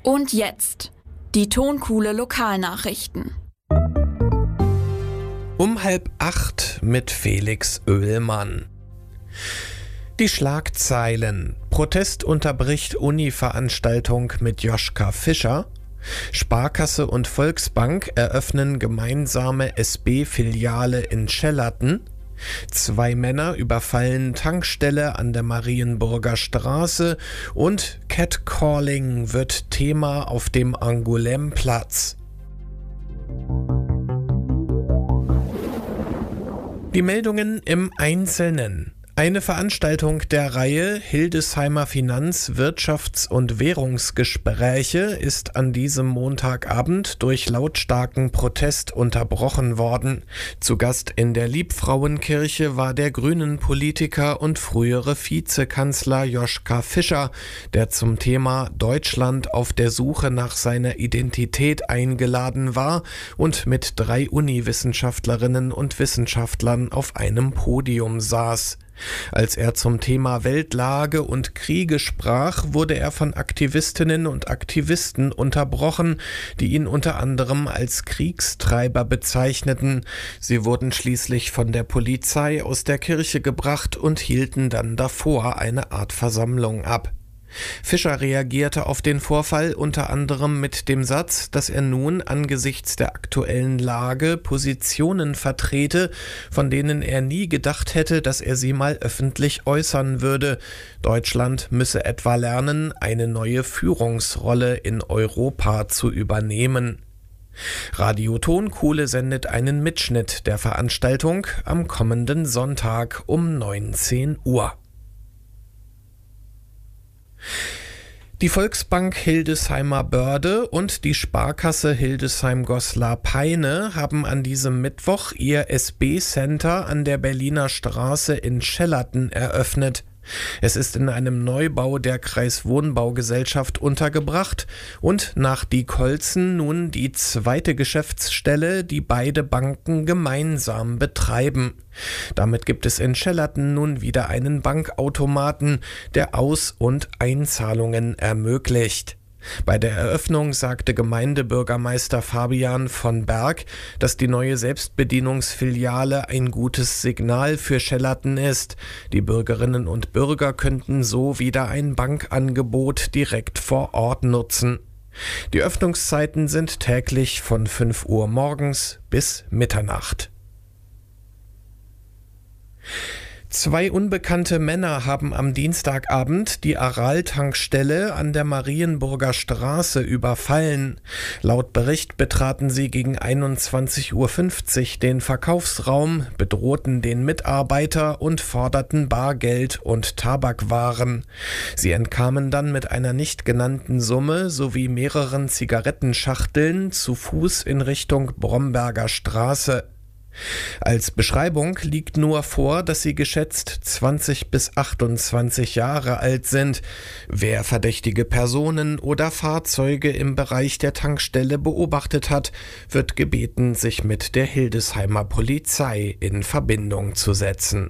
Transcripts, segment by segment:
Und jetzt die Tonkuhle Lokalnachrichten. Um 7:30 mit Felix Oehlmann. Die Schlagzeilen: Protest unterbricht Uni-Veranstaltung mit Joschka Fischer. Sparkasse und Volksbank eröffnen gemeinsame SB-Filiale in Schellerten. 2 Männer überfallen Tankstelle an der Marienburger Straße und Catcalling wird Thema auf dem Angoulême-Platz. Die Meldungen im Einzelnen. Eine Veranstaltung der Reihe Hildesheimer Finanz-, Wirtschafts- und Währungsgespräche ist an diesem Montagabend durch lautstarken Protest unterbrochen worden. Zu Gast in der Liebfrauenkirche war der Grünen-Politiker und frühere Vizekanzler Joschka Fischer, der zum Thema Deutschland auf der Suche nach seiner Identität eingeladen war und mit 3 Uniwissenschaftlerinnen und Wissenschaftlern auf einem Podium saß. Als er zum Thema Weltlage und Kriege sprach, wurde er von Aktivistinnen und Aktivisten unterbrochen, die ihn unter anderem als Kriegstreiber bezeichneten. Sie wurden schließlich von der Polizei aus der Kirche gebracht und hielten dann davor eine Art Versammlung ab. Fischer reagierte auf den Vorfall unter anderem mit dem Satz, dass er nun angesichts der aktuellen Lage Positionen vertrete, von denen er nie gedacht hätte, dass er sie mal öffentlich äußern würde. Deutschland müsse etwa lernen, eine neue Führungsrolle in Europa zu übernehmen. Radio Tonkuhle sendet einen Mitschnitt der Veranstaltung am kommenden Sonntag um 19 Uhr. Die Volksbank Hildesheimer Börde und die Sparkasse Hildesheim-Goslar-Peine haben an diesem Mittwoch ihr SB-Center an der Berliner Straße in Schellerten eröffnet. Es ist in einem Neubau der Kreiswohnbaugesellschaft untergebracht und nach Die Kolzen nun die 2. Geschäftsstelle, die beide Banken gemeinsam betreiben. Damit gibt es in Schellerten nun wieder einen Bankautomaten, der Aus- und Einzahlungen ermöglicht. Bei der Eröffnung sagte Gemeindebürgermeister Fabian von Berg, dass die neue Selbstbedienungsfiliale ein gutes Signal für Schellerten ist. Die Bürgerinnen und Bürger könnten so wieder ein Bankangebot direkt vor Ort nutzen. Die Öffnungszeiten sind täglich von 5 Uhr morgens bis Mitternacht. 2 unbekannte Männer haben am Dienstagabend die Aral-Tankstelle an der Marienburger Straße überfallen. Laut Bericht betraten sie gegen 21:50 Uhr den Verkaufsraum, bedrohten den Mitarbeiter und forderten Bargeld und Tabakwaren. Sie entkamen dann mit einer nicht genannten Summe sowie mehreren Zigarettenschachteln zu Fuß in Richtung Bromberger Straße. Als Beschreibung liegt nur vor, dass sie geschätzt 20 bis 28 Jahre alt sind. Wer verdächtige Personen oder Fahrzeuge im Bereich der Tankstelle beobachtet hat, wird gebeten, sich mit der Hildesheimer Polizei in Verbindung zu setzen.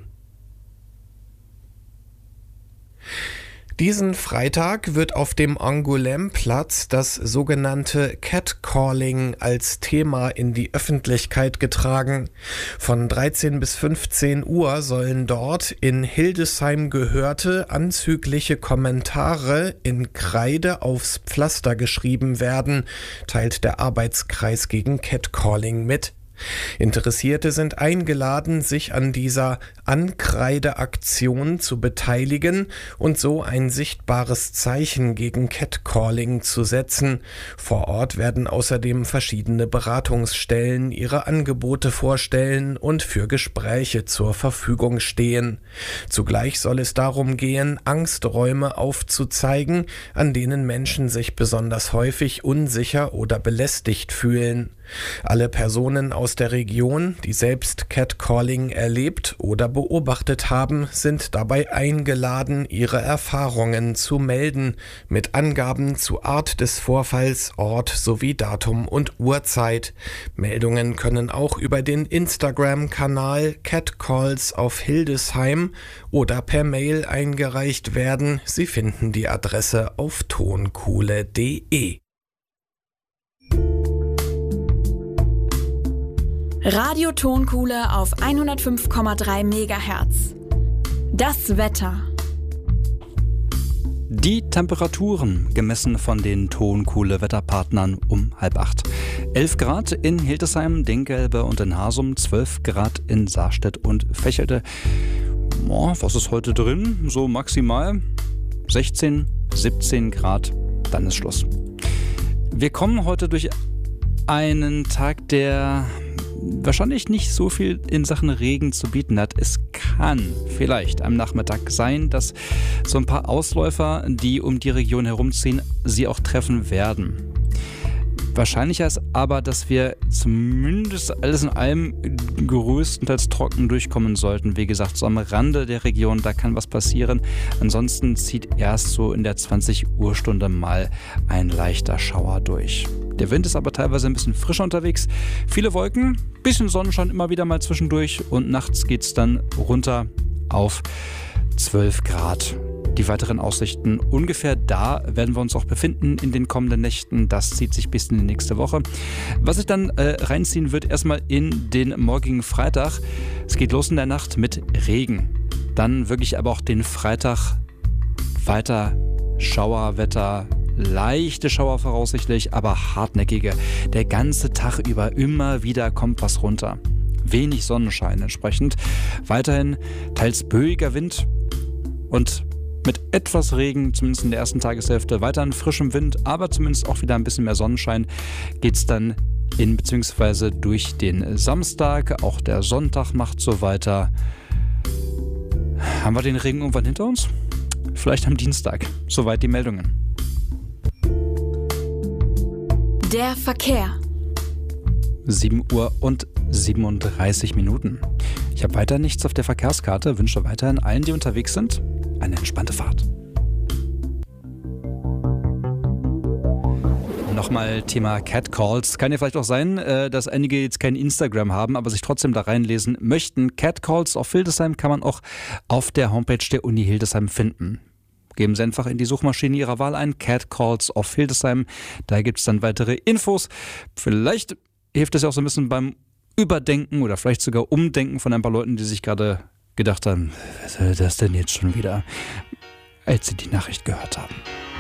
Diesen Freitag wird auf dem Angoulême-Platz das sogenannte Catcalling als Thema in die Öffentlichkeit getragen. Von 13 bis 15 Uhr sollen dort in Hildesheim gehörte anzügliche Kommentare in Kreide aufs Pflaster geschrieben werden, teilt der Arbeitskreis gegen Catcalling mit. Interessierte sind eingeladen, sich an dieser Ankreideaktion zu beteiligen und so ein sichtbares Zeichen gegen Catcalling zu setzen. Vor Ort werden außerdem verschiedene Beratungsstellen ihre Angebote vorstellen und für Gespräche zur Verfügung stehen. Zugleich soll es darum gehen, Angsträume aufzuzeigen, an denen Menschen sich besonders häufig unsicher oder belästigt fühlen. Alle Personen aus der Region, die selbst Catcalling erlebt oder beobachtet haben, sind dabei eingeladen, ihre Erfahrungen zu melden, mit Angaben zu Art des Vorfalls, Ort sowie Datum und Uhrzeit. Meldungen können auch über den Instagram-Kanal Catcalls auf Hildesheim oder per Mail eingereicht werden. Sie finden die Adresse auf tonkuhle.de. Radio Tonkuhle auf 105,3 MHz. Das Wetter. Die Temperaturen gemessen von den Tonkuhle-Wetterpartnern um 7:30. 11 Grad in Hildesheim, Dinggelbe und in Hasum, 12 Grad in Sarstedt und Vechelde. Was ist heute drin? So maximal 16, 17 Grad, dann ist Schluss. Wir kommen heute durch einen Tag, der wahrscheinlich nicht so viel in Sachen Regen zu bieten hat. Es kann vielleicht am Nachmittag sein, dass so ein paar Ausläufer, die um die Region herumziehen, sie auch treffen werden. Wahrscheinlicher ist aber, dass wir zumindest alles in allem größtenteils trocken durchkommen sollten. Wie gesagt, so am Rande der Region, da kann was passieren. Ansonsten zieht erst so in der 20-Uhr-Stunde mal ein leichter Schauer durch. Der Wind ist aber teilweise ein bisschen frischer unterwegs. Viele Wolken, bisschen Sonnenschein immer wieder mal zwischendurch und nachts geht es dann runter auf 12 Grad. Die weiteren Aussichten ungefähr da werden wir uns auch befinden in den kommenden Nächten. Das zieht sich bis in die nächste Woche. Was sich dann reinziehen wird, erstmal in den morgigen Freitag. Es geht los in der Nacht mit Regen. Dann wirklich aber auch den Freitag weiter Schauerwetter. Leichte Schauer voraussichtlich, aber hartnäckige. Der ganze Tag über immer wieder kommt was runter. Wenig Sonnenschein entsprechend. Weiterhin teils böiger Wind und mit etwas Regen, zumindest in der ersten Tageshälfte, weiterhin frischem Wind, aber zumindest auch wieder ein bisschen mehr Sonnenschein, geht es dann in bzw. durch den Samstag. Auch der Sonntag macht so weiter. Haben wir den Regen irgendwann hinter uns? Vielleicht am Dienstag. Soweit die Meldungen. Der Verkehr. 7:37 Minuten. Ich habe weiter nichts auf der Verkehrskarte, wünsche weiterhin allen, die unterwegs sind, eine entspannte Fahrt. Nochmal Thema Catcalls. Kann ja vielleicht auch sein, dass einige jetzt kein Instagram haben, aber sich trotzdem da reinlesen möchten. Catcalls auf Hildesheim kann man auch auf der Homepage der Uni Hildesheim finden. Geben Sie einfach in die Suchmaschine Ihrer Wahl ein, Catcalls auf Hildesheim. Da gibt es dann weitere Infos. Vielleicht hilft es ja auch so ein bisschen beim Überdenken oder vielleicht sogar Umdenken von ein paar Leuten, die sich gerade gedacht haben, was soll das denn jetzt schon wieder, als sie die Nachricht gehört haben.